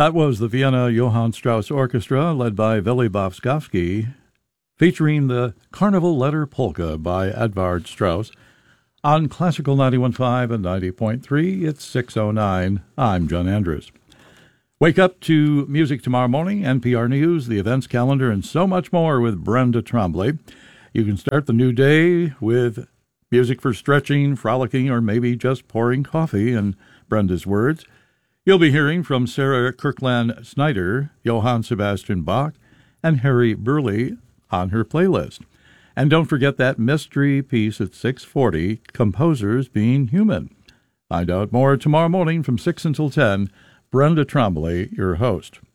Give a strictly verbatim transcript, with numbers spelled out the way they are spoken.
That was the Vienna Johann Strauss Orchestra, led by Vili Boskovsky, featuring the Carnival Letter Polka by Edvard Strauss. On Classical ninety-one point five and ninety point three, it's six oh nine. I'm John Andrews. Wake up to music tomorrow morning, N P R News, the events calendar, and so much more with Brenda Trombley. You can start the new day with music for stretching, frolicking, or maybe just pouring coffee, in Brenda's words. You'll be hearing from Sarah Kirkland Snyder, Johann Sebastian Bach, and Harry Burleigh on her playlist. And don't forget that mystery piece at six forty, Composers Being Human. Find out more tomorrow morning from six until ten. Brenda Trombley, your host.